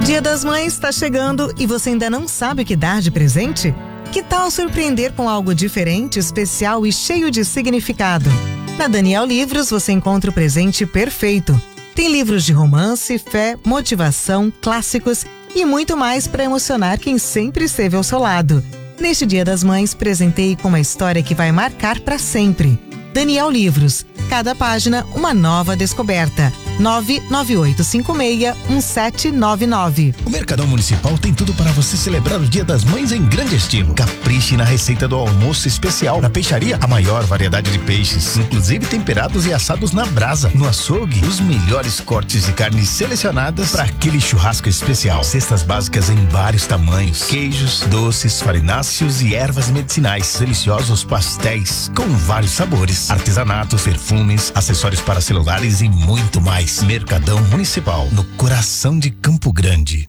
Dia das Mães está chegando e você ainda não sabe o que dar de presente? Que tal surpreender com algo diferente, especial e cheio de significado? Na Daniel Livros você encontra o presente perfeito. Tem livros de romance, fé, motivação, clássicos e muito mais para emocionar quem sempre esteve ao seu lado. Neste Dia das Mães, presenteie com uma história que vai marcar para sempre. Daniel Livros. Cada página, uma nova descoberta. 998561799. O Mercadão Municipal tem tudo para você celebrar o Dia das Mães em grande estilo. Capriche na receita do almoço especial. Na peixaria, a maior variedade de peixes, inclusive temperados e assados na brasa. No açougue, os melhores cortes de carne selecionadas para aquele churrasco especial. Cestas básicas em vários tamanhos. Queijos, doces, farináceos e ervas medicinais. Deliciosos pastéis com vários sabores. Artesanatos, perfumes, acessórios para celulares e muito mais. Mercadão Municipal, no coração de Campo Grande.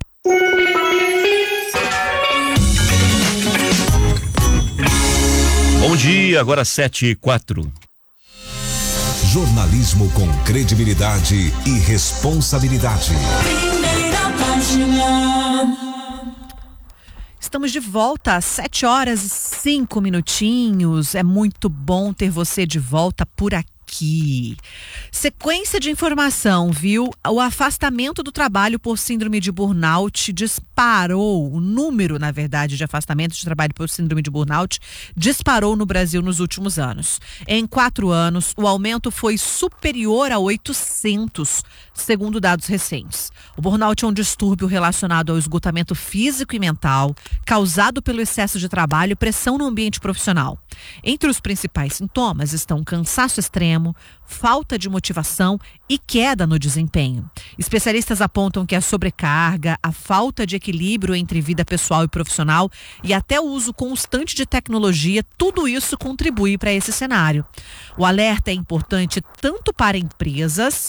Bom dia, agora 7h04. Jornalismo com credibilidade e responsabilidade. Primeira página. Estamos de volta às 7h05. É muito bom ter você de volta por aqui. Sequência de informação, viu? O afastamento do trabalho por síndrome de burnout disparou. O número, na verdade, de afastamento de trabalho por síndrome de burnout disparou no Brasil nos últimos anos. Em 4 anos, o aumento foi superior a 800, segundo dados recentes. O burnout é um distúrbio relacionado ao esgotamento físico e mental, causado pelo excesso de trabalho e pressão no ambiente profissional. Entre os principais sintomas estão cansaço extremo, falta de motivação e queda no desempenho. Especialistas apontam que a sobrecarga, a falta de equilíbrio entre vida pessoal e profissional e até o uso constante de tecnologia, tudo isso contribui para esse cenário. O alerta é importante tanto para empresas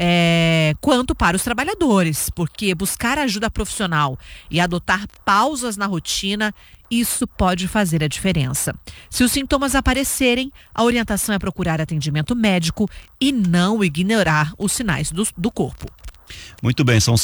quanto para os trabalhadores, porque buscar ajuda profissional e adotar pausas na rotina, isso pode fazer a diferença. Se os sintomas aparecerem, a orientação é procurar atendimento médico e não ignorar os sinais do corpo. Muito bem, são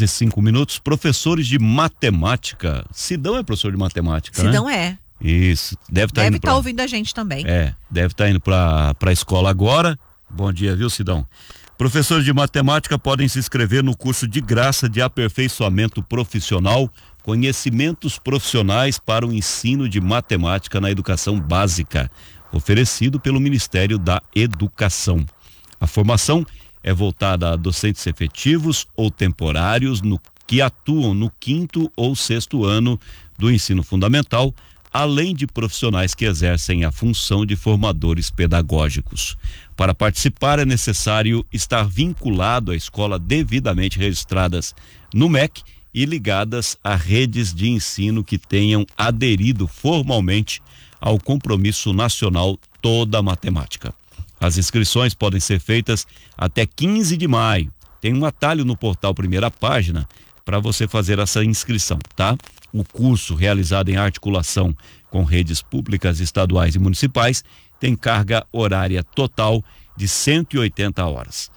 7h05. Professores de matemática. Sidão é professor de matemática, Sidão, né? é. Isso, deve estar ouvindo a gente também. Deve estar indo para a escola agora. Bom dia, viu, Sidão? Professores de matemática podem se inscrever no curso de graça de aperfeiçoamento profissional, conhecimentos profissionais para o ensino de matemática na educação básica, oferecido pelo Ministério da Educação. A formação é voltada a docentes efetivos ou temporários que atuam no 5º ou 6º ano do ensino fundamental, além de profissionais que exercem a função de formadores pedagógicos. Para participar é necessário estar vinculado à escola devidamente registradas no MEC e ligadas a redes de ensino que tenham aderido formalmente ao Compromisso Nacional Toda Matemática. As inscrições podem ser feitas até 15 de maio. Tem um atalho no portal Primeira Página para você fazer essa inscrição, tá? O curso, realizado em articulação com redes públicas, estaduais e municipais, tem carga horária total de 180 horas.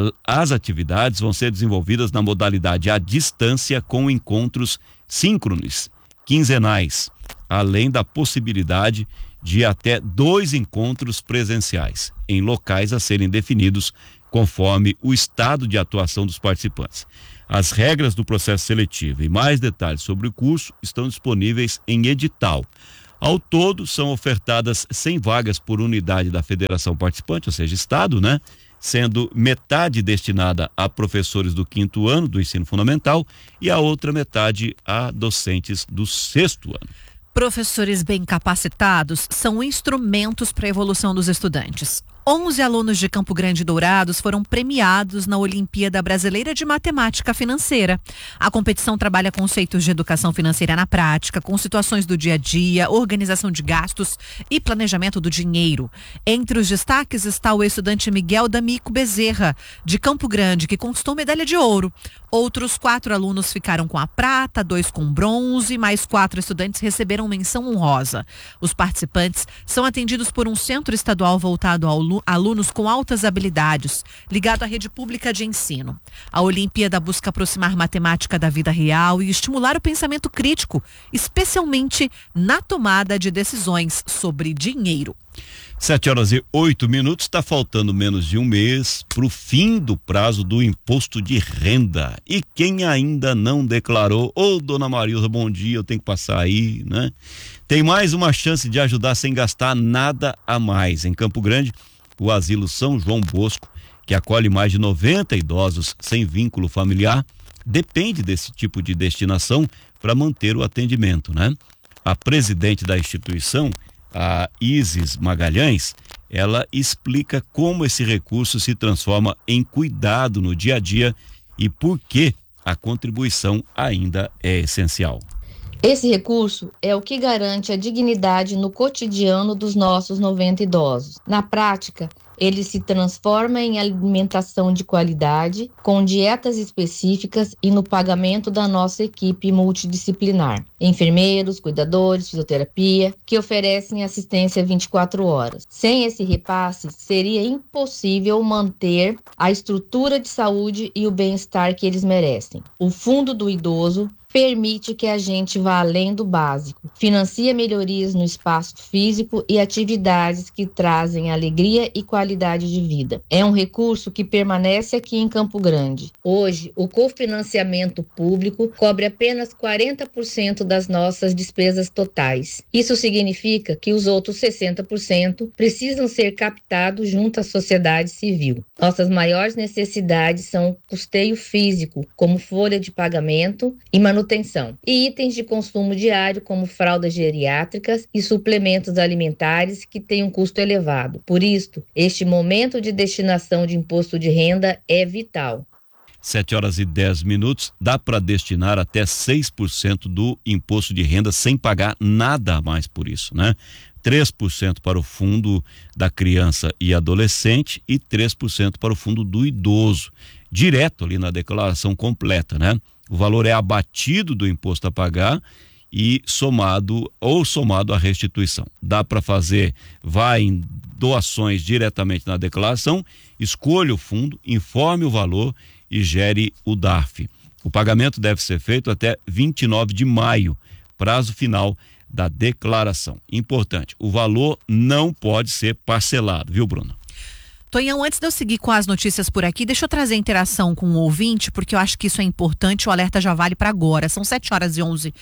As atividades vão ser desenvolvidas na modalidade à distância com encontros síncronos, quinzenais, além da possibilidade de até 2 encontros presenciais, em locais a serem definidos conforme o estado de atuação dos participantes. As regras do processo seletivo e mais detalhes sobre o curso estão disponíveis em edital. Ao todo, são ofertadas 100 vagas por unidade da federação participante, ou seja, estado, né? Sendo metade destinada a professores do 5º ano do ensino fundamental e a outra metade a docentes do 6º ano. Professores bem capacitados são instrumentos para a evolução dos estudantes. 11 alunos de Campo Grande e Dourados foram premiados na Olimpíada Brasileira de Matemática Financeira. A competição trabalha conceitos de educação financeira na prática, com situações do dia a dia, organização de gastos e planejamento do dinheiro. Entre os destaques está o estudante Miguel D'Amico Bezerra, de Campo Grande, que conquistou medalha de ouro. Outros 4 alunos ficaram com a prata, 2 com bronze, mais 4 estudantes receberam menção honrosa. Os participantes são atendidos por um centro estadual voltado ao alunos com altas habilidades, ligado à rede pública de ensino. A Olimpíada busca aproximar matemática da vida real e estimular o pensamento crítico, especialmente na tomada de decisões sobre dinheiro. 7h08, está faltando menos de um mês para o fim do prazo do imposto de renda. E quem ainda não declarou, dona Marilza, bom dia, eu tenho que passar aí, né? Tem mais uma chance de ajudar sem gastar nada a mais. Em Campo Grande, o Asilo São João Bosco, que acolhe mais de 90 idosos sem vínculo familiar, depende desse tipo de destinação para manter o atendimento, né? A presidente da instituição, a Isis Magalhães, ela explica como esse recurso se transforma em cuidado no dia a dia e por que a contribuição ainda é essencial. Esse recurso é o que garante a dignidade no cotidiano dos nossos 90 idosos. Na prática, ele se transforma em alimentação de qualidade, com dietas específicas e no pagamento da nossa equipe multidisciplinar. Enfermeiros, cuidadores, fisioterapia, que oferecem assistência 24 horas. Sem esse repasse, seria impossível manter a estrutura de saúde e o bem-estar que eles merecem. O Fundo do Idoso permite que a gente vá além do básico, financia melhorias no espaço físico e atividades que trazem alegria e qualidade de vida. É um recurso que permanece aqui em Campo Grande. Hoje, o cofinanciamento público cobre apenas 40% das nossas despesas totais. Isso significa que os outros 60% precisam ser captados junto à sociedade civil. Nossas maiores necessidades são custeio físico, como folha de pagamento e manutenção, e itens de consumo diário como fraldas geriátricas e suplementos alimentares que têm um custo elevado. Por isso, este momento de destinação de imposto de renda é vital. 7h10, dá para destinar até 6% do imposto de renda sem pagar nada a mais por isso, né? 3% para o fundo da criança e adolescente e 3% para o fundo do idoso, direto ali na declaração completa, né? O valor é abatido do imposto a pagar e somado à restituição. Dá para fazer, vai em doações diretamente na declaração, escolha o fundo, informe o valor e gere o DARF. O pagamento deve ser feito até 29 de maio, prazo final da declaração. Importante, o valor não pode ser parcelado, viu, Bruno? Tonhão, antes de eu seguir com as notícias por aqui, deixa eu trazer interação com o ouvinte, porque eu acho que isso é importante, o alerta já vale para agora. São 7h11.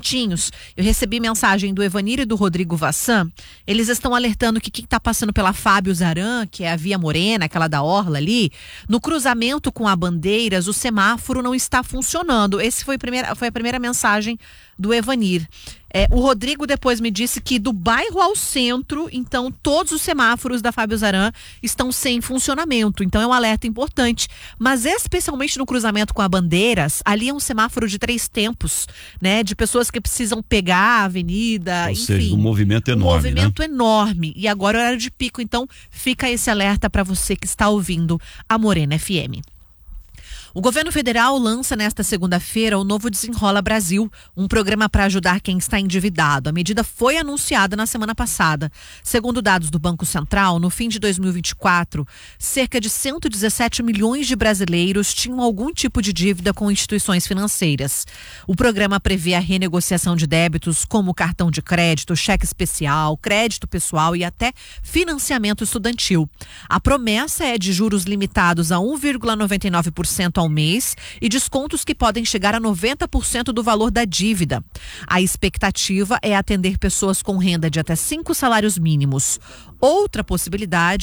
Eu recebi mensagem do Evanir e do Rodrigo Vassan. Eles estão alertando que quem está passando pela Fábio Zaran, que é a Via Morena, aquela da Orla ali, no cruzamento com a Bandeiras, o semáforo não está funcionando. Essa foi a primeira mensagem do Evanir. O Rodrigo depois me disse que do bairro ao centro, então todos os semáforos da Fábio Zaran estão sem funcionamento, então é um alerta importante, mas especialmente no cruzamento com a Bandeiras, ali é um semáforo de 3 tempos, né, de pessoas que precisam pegar a avenida, ou enfim. seja, um movimento enorme, movimento enorme, e agora é horário de pico, então fica esse alerta para você que está ouvindo a Morena FM. O governo federal lança nesta segunda-feira o novo Desenrola Brasil, um programa para ajudar quem está endividado. A medida foi anunciada na semana passada. Segundo dados do Banco Central, no fim de 2024, cerca de 117 milhões de brasileiros tinham algum tipo de dívida com instituições financeiras. O programa prevê a renegociação de débitos como cartão de crédito, cheque especial, crédito pessoal e até financiamento estudantil. A promessa é de juros limitados a 1,99% ao mês e descontos que podem chegar a 90% do valor da dívida. A expectativa é atender pessoas com renda de até 5 salários mínimos. Outra possibilidade